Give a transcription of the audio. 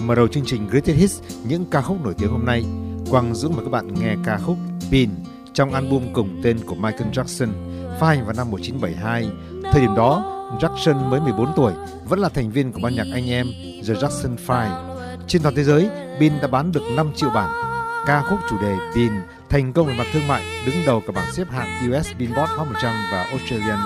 Mở đầu chương trình Greatest Hits những ca khúc nổi tiếng hôm nay, Quang Dũng mời các bạn nghe ca khúc Pin trong album cùng tên của Michael Jackson, phát hành vào năm 1972. Thời điểm đó, Jackson mới 14 tuổi, vẫn là thành viên của ban nhạc anh em The Jackson 5. Trên toàn thế giới, Pin đã bán được 5 triệu bản. Ca khúc chủ đề Pin thành công về mặt thương mại, đứng đầu cả bảng xếp hạng US Billboard Hot 100 và Australian